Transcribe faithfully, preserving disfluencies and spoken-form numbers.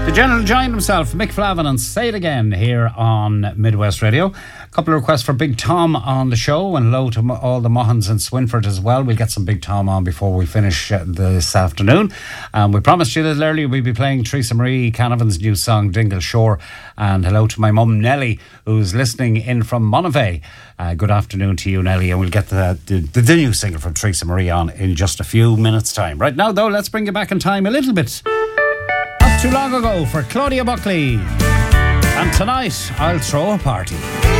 The General joined himself, Mick Flavin, and Say It Again here on Midwest Radio. A couple of requests for Big Tom on the show, and hello to all the Mohans in Swinford as well. We'll get some Big Tom on before we finish uh, this afternoon. Um, we promised you that earlier we'd be playing Teresa Marie Canavan's new song, Dingle Shore. And hello to my mum, Nellie, who's listening in from Monivea. Uh, good afternoon to you, Nellie, and we'll get the, the, the new single from Teresa Marie on in just a few minutes' time. Right now, though, let's bring you back in time a little bit. Not too long ago for Claudia Buckley. And tonight, I'll throw a party.